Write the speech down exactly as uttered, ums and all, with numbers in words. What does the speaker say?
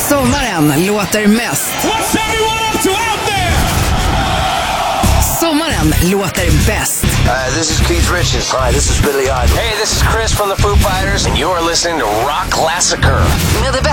Sommaren låter mest. What's everyone up to out there? Sommaren låter bäst. Uh, this is Keith Richards. Hi, this is Billy Idol. Hey, this is Chris from the Foo Fighters, and you are listening to Rock Classicer. Med det